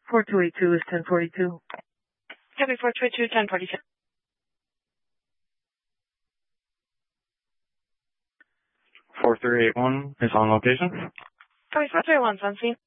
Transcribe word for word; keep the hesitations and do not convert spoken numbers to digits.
four two eight two is ten forty-two. Copy four two eight two, ten forty-two. four three eight one is on location. Copy four three eight one, on scene.